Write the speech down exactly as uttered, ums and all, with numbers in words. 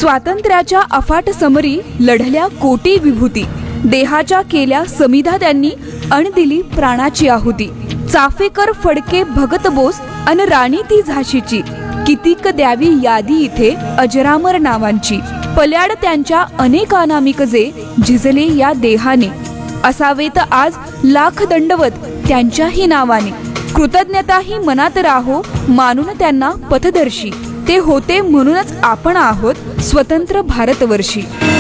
स्वातंत्र्याच्या अफाट समरी लढल्या कोटी विभूती, देहाच्या केल्या समिधा त्यांनी अण दिली प्राणाची आहुती. चाफेकर फडके भगत बोस अन राणी ती झाशीची, कितीक द्यावी यादी इथे अजरामर नावांची. पल्याड त्यांच्या अनेक अनामिक जे, झिजले या देहाने, असावेत आज लाख दंडवत त्यांच्याही नावाने. कृतज्ञता ही मनात राहो मानून त्यांना पथदर्शी, ते होते म्हणूनच आपण आहोत स्वतंत्र भारतवर्षी.